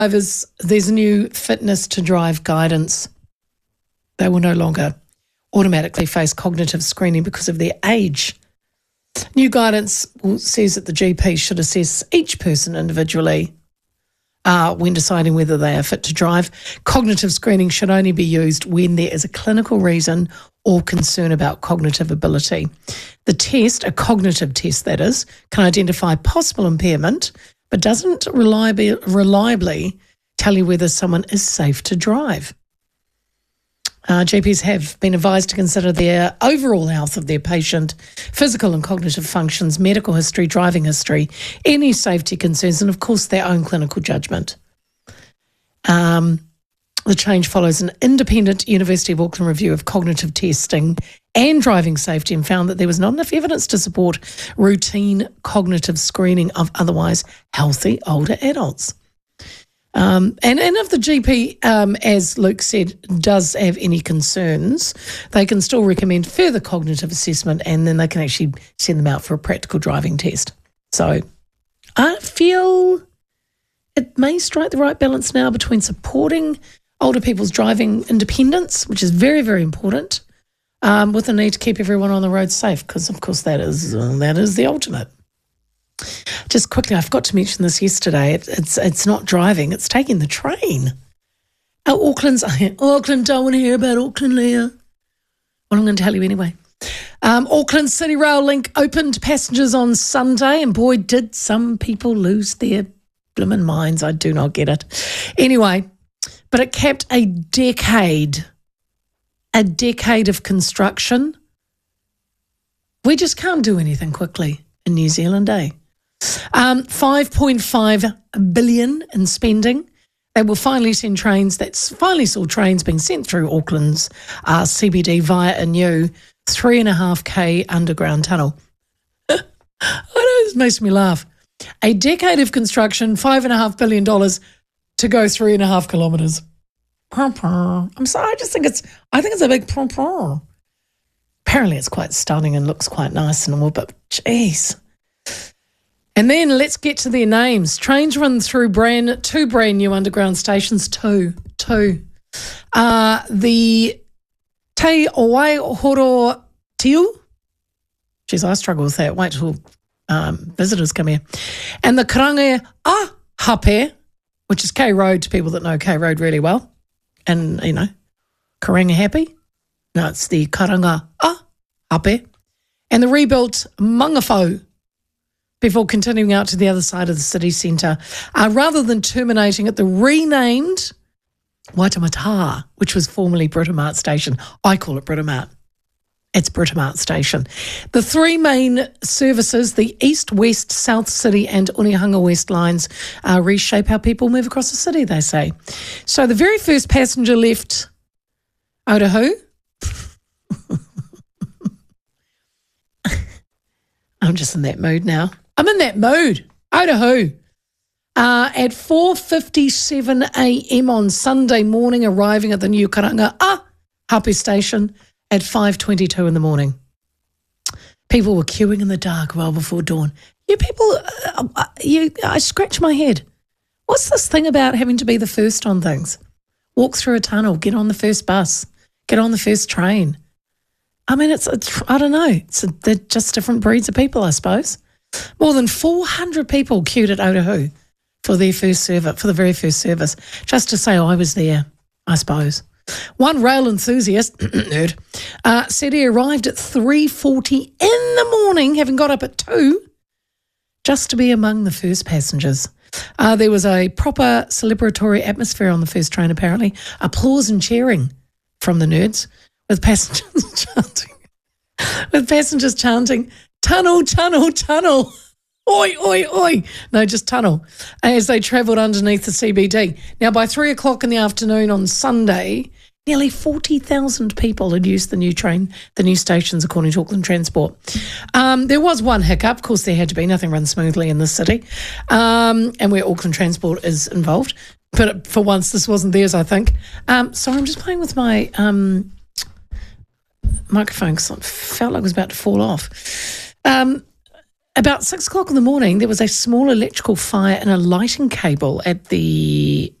Drivers, there's new fitness to drive guidance. They will no longer automatically face cognitive screening because of their age. New guidance says that the GP should assess each person individually when deciding whether they are fit to drive. Cognitive screening should only be used when there is a clinical reason or concern about cognitive ability. The test, a cognitive test that is, can identify possible impairment, but doesn't reliably tell you whether someone is safe to drive. GPs have been advised to consider their overall health of their patient, physical and cognitive functions, medical history, driving history, any safety concerns, and of course their own clinical judgment. The change follows an independent University of Auckland review of cognitive testing and driving safety and found that there was not enough evidence to support routine cognitive screening of otherwise healthy older adults. And if the GP, as Luke said, does have any concerns, they can still recommend further cognitive assessment and then they can actually send them out for a practical driving test. So I feel it may strike the right balance now between supporting older people's driving independence, which is very, very important, with the need to keep everyone on the road safe, because, of course, that is the ultimate. Just quickly, I forgot to mention this yesterday. It's not driving; it's taking the train. Auckland, don't want to hear about Auckland, Leah. Well, I'm going to tell you anyway. Auckland City Rail Link opened to passengers on Sunday, and boy, did some people lose their blimmin' minds. I do not get it. Anyway, but it capped a decade of construction. We just can't do anything quickly in New Zealand, eh? 5.5 billion in spending. They will finally send trains. Finally saw trains being sent through Auckland's CBD via a new 3.5k underground tunnel. I know, this makes me laugh. A decade of construction, $5.5 billion to go 3.5 kilometres. I'm sorry, I think it's a big pom-pom. Apparently it's quite stunning and looks quite nice and all, but geez. And then let's get to their names. Trains run through two brand new underground stations, two. The Te Waihoro Tiu. Geez, I struggle with that. Wait till visitors come here. And the Karanga Hape, which is K Road to people that know K Road really well. And, you know, Karanga Happy. No, it's the Karanga Hape. And the rebuilt Mangawhau, before continuing out to the other side of the city centre. Rather than terminating at the renamed Waitemata, which was formerly Britomart Station. I call it Britomart. It's Britomart Station. The three main services, the East, West, South City and Onehunga West lines, reshape how people move across the city, they say. So the very first passenger left Otahu. I'm just in that mood now. I'm in that mood. Otahu. At 4:57 a.m. on Sunday morning, arriving at the new Karanga Hape station at 5:22 in the morning. People were queuing in the dark well before dawn. I scratch my head. What's this thing about having to be the first on things? Walk through a tunnel, get on the first bus, get on the first train. I mean, it's I don't know. They're just different breeds of people, I suppose. More than 400 people queued at Otahu for their first service, for the very first service, just to say I was there, I suppose. One rail enthusiast nerd, said he arrived at 3:40 in the morning, having got up at 2, just to be among the first passengers. There was a proper celebratory atmosphere on the first train, apparently. Applause and cheering from the nerds, with passengers chanting, tunnel, tunnel, tunnel. Oi, oi, oi. No, just tunnel, as they travelled underneath the CBD. Now, by 3 o'clock in the afternoon on Sunday, nearly 40,000 people had used the new train, the new stations, according to Auckland Transport. There was one hiccup. Of course, there had to be. Nothing runs smoothly in this city, and where Auckland Transport is involved. But for once, this wasn't theirs, I think. Sorry, I'm just playing with my microphone because I felt like it was about to fall off. About 6 o'clock in the morning, there was a small electrical fire in a lighting cable at the